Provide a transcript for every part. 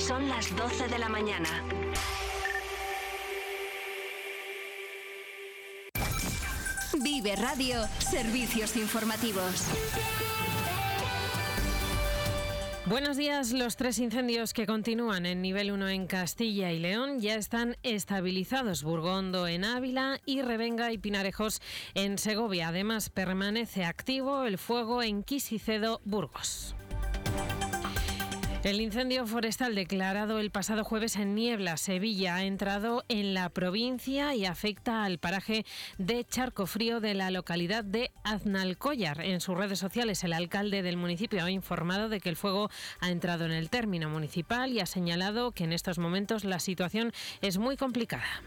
Son las 12 de la mañana. Vive Radio, servicios informativos. Buenos días. Los 3 incendios que continúan en nivel 1 en Castilla y León ya están estabilizados. Burgondo en Ávila y Revenga y Pinarejos en Segovia. Además, permanece activo el fuego en Quisicedo, Burgos. El incendio forestal declarado el pasado jueves en Niebla, Sevilla, ha entrado en la provincia y afecta al paraje de Charcofrío de la localidad de Aznalcóllar. En sus redes sociales, el alcalde del municipio ha informado de que el fuego ha entrado en el término municipal y ha señalado que en estos momentos la situación es muy complicada.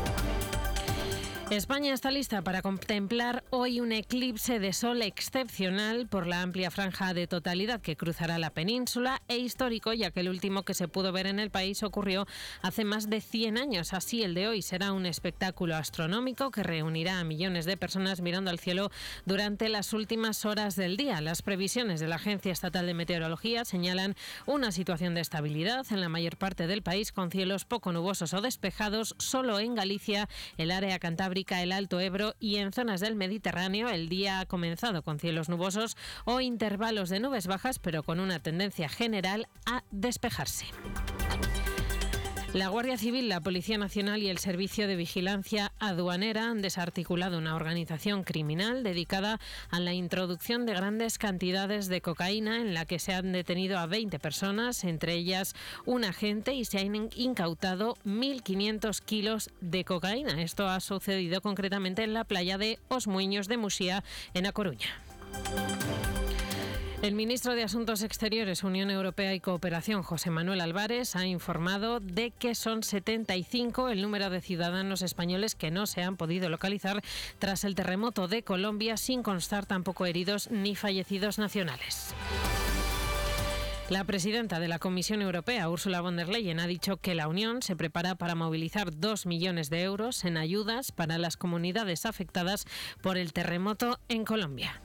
España está lista para contemplar hoy un eclipse de sol excepcional por la amplia franja de totalidad que cruzará la península e histórico, ya que el último que se pudo ver en el país ocurrió hace más de 100 años. Así, el de hoy será un espectáculo astronómico que reunirá a millones de personas mirando al cielo durante las últimas horas del día. Las previsiones de la Agencia Estatal de Meteorología señalan una situación de estabilidad en la mayor parte del país, con cielos poco nubosos o despejados. Solo en Galicia, el área cantábrica, el Alto Ebro y en zonas del Mediterráneo el día ha comenzado con cielos nubosos o intervalos de nubes bajas, pero con una tendencia general a despejarse. La Guardia Civil, la Policía Nacional y el Servicio de Vigilancia Aduanera han desarticulado una organización criminal dedicada a la introducción de grandes cantidades de cocaína, en la que se han detenido a 20 personas, entre ellas un agente, y se han incautado 1.500 kilos de cocaína. Esto ha sucedido concretamente en la playa de Os Muiños de Muxía, en A Coruña. El ministro de Asuntos Exteriores, Unión Europea y Cooperación, José Manuel Álvarez, ha informado de que son 75 el número de ciudadanos españoles que no se han podido localizar tras el terremoto de Colombia, sin constar tampoco heridos ni fallecidos nacionales. La presidenta de la Comisión Europea, Ursula von der Leyen, ha dicho que la Unión se prepara para movilizar 2 millones de euros en ayudas para las comunidades afectadas por el terremoto en Colombia.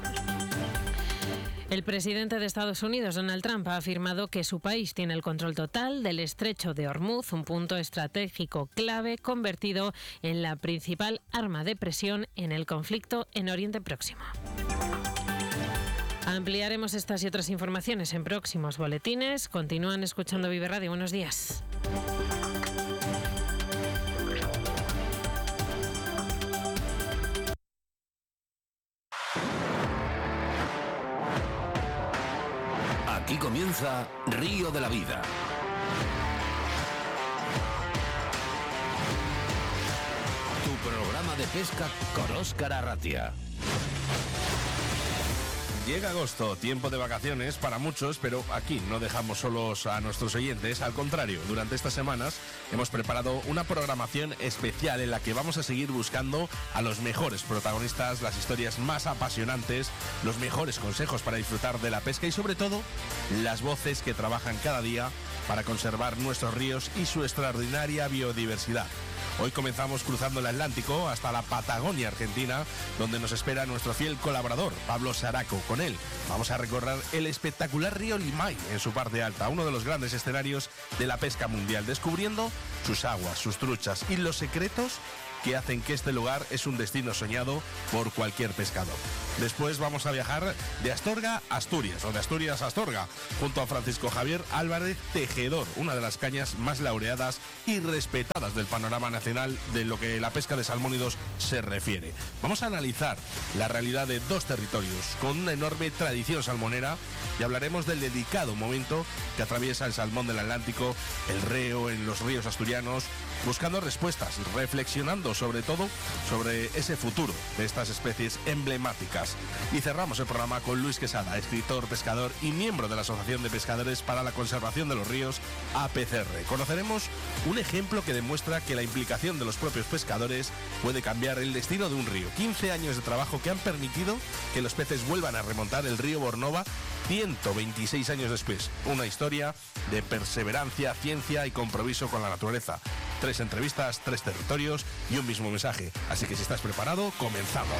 El presidente de Estados Unidos, Donald Trump, ha afirmado que su país tiene el control total del estrecho de Hormuz, un punto estratégico clave convertido en la principal arma de presión en el conflicto en Oriente Próximo. Ampliaremos estas y otras informaciones en próximos boletines. Continúan escuchando Vive Radio. Buenos días. Aquí comienza Río de la Vida. Tu programa de pesca con Óscar Arratia. Llega agosto, tiempo de vacaciones para muchos, pero aquí no dejamos solos a nuestros oyentes. Al contrario, durante estas semanas hemos preparado una programación especial en la que vamos a seguir buscando a los mejores protagonistas, las historias más apasionantes, los mejores consejos para disfrutar de la pesca y, sobre todo, las voces que trabajan cada día para conservar nuestros ríos y su extraordinaria biodiversidad. Hoy comenzamos cruzando el Atlántico hasta la Patagonia Argentina, donde nos espera nuestro fiel colaborador, Pablo Saraco. Con él vamos a recorrer el espectacular río Limay en su parte alta, uno de los grandes escenarios de la pesca mundial, descubriendo sus aguas, sus truchas y los secretos que hacen que este lugar es un destino soñado por cualquier pescador. Después vamos a viajar de Astorga a Asturias, o de Asturias a Astorga, junto a Francisco Javier Álvarez Tejedor, una de las cañas más laureadas y respetadas del panorama nacional de lo que la pesca de salmónidos se refiere. Vamos a analizar la realidad de dos territorios con una enorme tradición salmonera y hablaremos del delicado momento que atraviesa el salmón del Atlántico, el reo en los ríos asturianos, buscando respuestas, reflexionando sobre todo sobre ese futuro de estas especies emblemáticas. Y cerramos el programa con Luis Quesada, escritor, pescador y miembro de la Asociación de Pescadores para la Conservación de los Ríos, APCR. Conoceremos un ejemplo que demuestra que la implicación de los propios pescadores puede cambiar el destino de un río. 15 años de trabajo que han permitido que los peces vuelvan a remontar el río Bornova 126 años después. Una historia de perseverancia, ciencia y compromiso con la naturaleza. 3 entrevistas, 3 territorios y un mismo mensaje. Así que si estás preparado, comenzamos.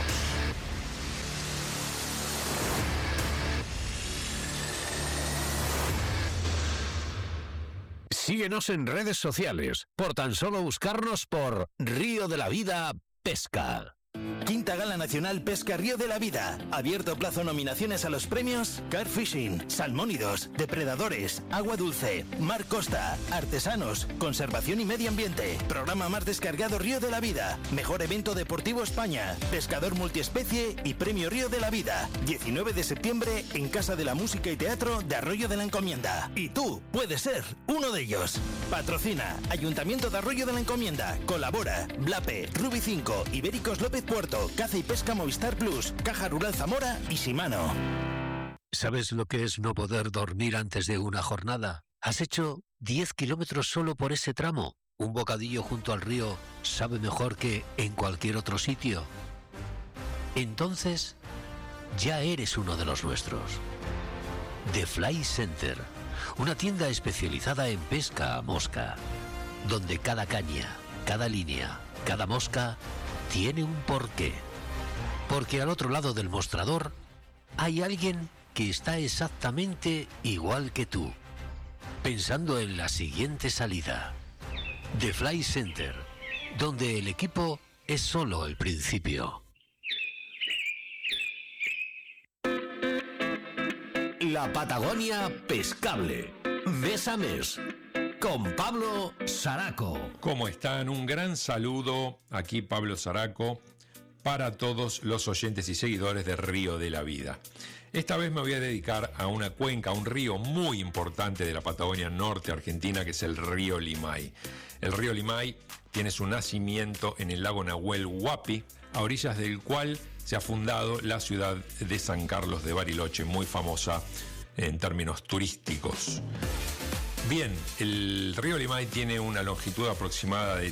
Síguenos en redes sociales, por tan solo buscarnos por Río de la Vida Pesca. Quinta Gala Nacional Pesca Río de la Vida. Abierto plazo nominaciones a los premios Car Fishing, Salmónidos, Depredadores, Agua Dulce, Mar Costa, Artesanos, Conservación y Medio Ambiente. Programa más descargado Río de la Vida. Mejor evento deportivo España. Pescador multiespecie y Premio Río de la Vida. 19 de septiembre en Casa de la Música y Teatro de Arroyo de la Encomienda. Y tú puedes ser uno de ellos. Patrocina Ayuntamiento de Arroyo de la Encomienda. Colabora Blape, Rubi 5, Ibéricos López Puerto, Caza y Pesca Movistar Plus, Caja Rural Zamora y Shimano. ¿Sabes lo que es no poder dormir antes de una jornada? ¿Has hecho 10 kilómetros solo por ese tramo? ¿Un bocadillo junto al río sabe mejor que en cualquier otro sitio? Entonces, ya eres uno de los nuestros. The Fly Center, una tienda especializada en pesca a mosca, donde cada caña, cada línea, cada mosca tiene un porqué. Porque al otro lado del mostrador hay alguien que está exactamente igual que tú, pensando en la siguiente salida. The Fly Center, donde el equipo es solo el principio. La Patagonia Pescable. Mes a mes. Con Pablo Saraco. ¿Cómo están? Un gran saludo, aquí Pablo Saraco, para todos los oyentes y seguidores de Río de la Vida. Esta vez me voy a dedicar a una cuenca, a un río muy importante de la Patagonia Norte Argentina, que es el río Limay. El río Limay tiene su nacimiento en el lago Nahuel Huapi, a orillas del cual se ha fundado la ciudad de San Carlos de Bariloche, muy famosa en términos turísticos. Bien, el río Limay tiene una longitud aproximada de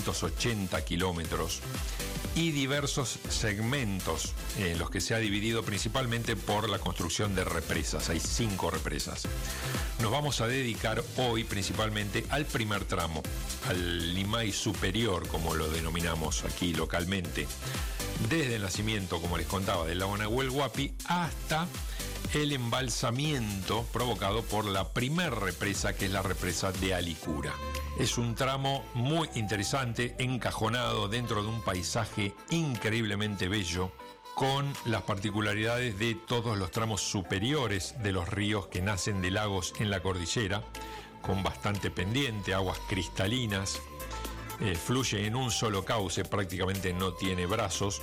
380 kilómetros y diversos segmentos en los que se ha dividido principalmente por la construcción de represas. Hay 5 represas. Nos vamos a dedicar hoy principalmente al primer tramo, al Limay superior, como lo denominamos aquí localmente, desde el nacimiento, como les contaba, del lago Nahuel Huapi hasta el embalsamiento provocado por la primer represa, que es la represa de Alicura. Es un tramo muy interesante, encajonado dentro de un paisaje increíblemente bello, con las particularidades de todos los tramos superiores de los ríos que nacen de lagos en la cordillera, con bastante pendiente, aguas cristalinas, fluye en un solo cauce, prácticamente no tiene brazos,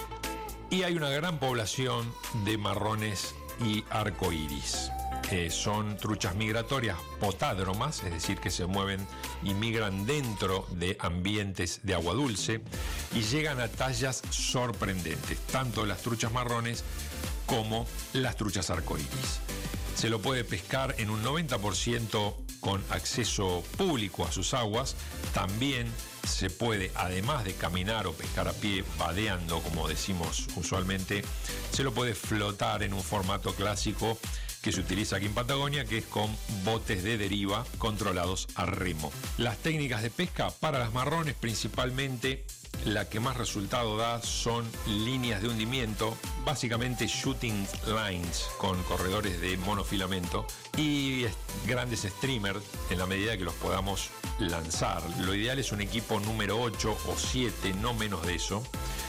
y hay una gran población de marrones y arcoíris. Son truchas migratorias potádromas, es decir, que se mueven y migran dentro de ambientes de agua dulce y llegan a tallas sorprendentes, tanto las truchas marrones como las truchas arcoíris. Se lo puede pescar en un 90% con acceso público a sus aguas. También se puede, además de caminar o pescar a pie, vadeando, como decimos usualmente, se lo puede flotar en un formato clásico que se utiliza aquí en Patagonia, que es con botes de deriva controlados a remo. Las técnicas de pesca para las marrones, principalmente, la que más resultado da son líneas de hundimiento, básicamente shooting lines con corredores de monofilamento y grandes streamers en la medida que los podamos lanzar. Lo ideal es un equipo número 8 o 7, no menos de eso.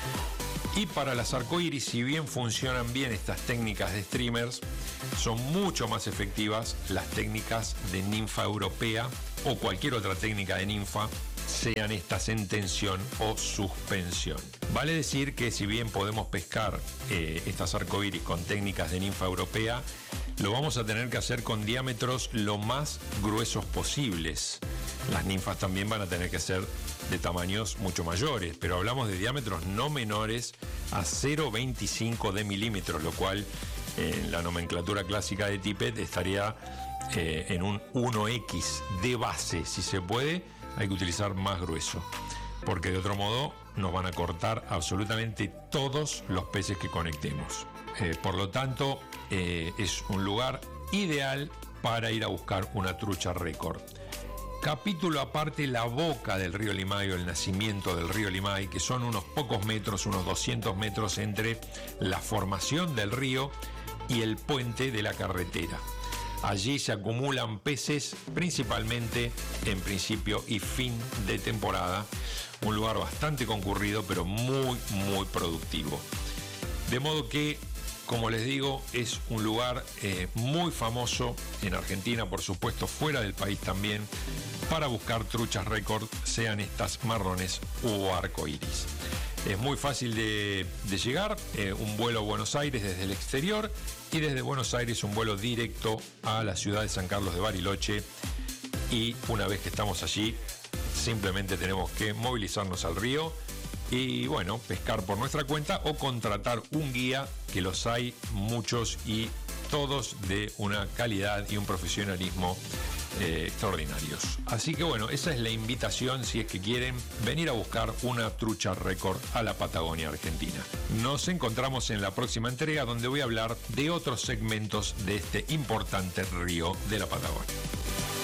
Y para las arcoíris, si bien funcionan bien estas técnicas de streamers, son mucho más efectivas las técnicas de ninfa europea o cualquier otra técnica de ninfa, sean estas en tensión o suspensión. Vale decir que si bien podemos pescar estas arcoíris con técnicas de ninfa europea, lo vamos a tener que hacer con diámetros lo más gruesos posibles. Las ninfas también van a tener que ser de tamaños mucho mayores, pero hablamos de diámetros no menores a 0,25 de milímetros, lo cual en la nomenclatura clásica de Tippett estaría en un 1X de base. Si se puede, hay que utilizar más grueso, porque de otro modo nos van a cortar absolutamente todos los peces que conectemos. Por lo tanto, es un lugar ideal para ir a buscar una trucha récord. Capítulo aparte, la boca del río Limay o el nacimiento del río Limay, que son unos pocos metros, unos 200 metros entre la formación del río y el puente de la carretera. Allí se acumulan peces principalmente en principio y fin de temporada. Un lugar bastante concurrido, pero muy productivo. De modo que, como les digo, es un lugar muy famoso en Argentina, por supuesto, fuera del país también, para buscar truchas récord, sean estas marrones o arcoíris. Es muy fácil de llegar, un vuelo a Buenos Aires desde el exterior y desde Buenos Aires un vuelo directo a la ciudad de San Carlos de Bariloche, y una vez que estamos allí simplemente tenemos que movilizarnos al río y bueno, pescar por nuestra cuenta o contratar un guía, que los hay muchos y todos de una calidad y un profesionalismo extraordinarios. Así que bueno, esa es la invitación si es que quieren venir a buscar una trucha récord a la Patagonia Argentina. Nos encontramos en la próxima entrega, donde voy a hablar de otros segmentos de este importante río de la Patagonia.